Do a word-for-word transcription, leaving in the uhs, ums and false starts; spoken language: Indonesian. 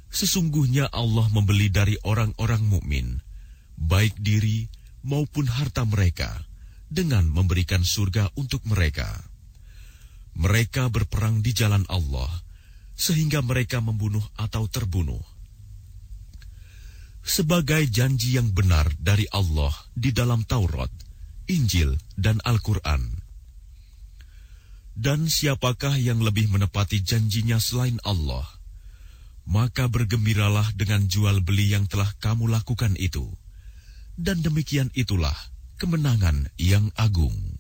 Sesungguhnya Allah membeli dari orang-orang mukmin, baik diri maupun harta mereka, dengan memberikan surga untuk mereka. Mereka berperang di jalan Allah, sehingga mereka membunuh atau terbunuh. Sebagai janji yang benar dari Allah di dalam Taurat, Injil, dan Al-Quran. Dan siapakah yang lebih menepati janjinya selain Allah? Maka bergembiralah dengan jual beli yang telah kamu lakukan itu. Dan demikian itulah kemenangan yang agung.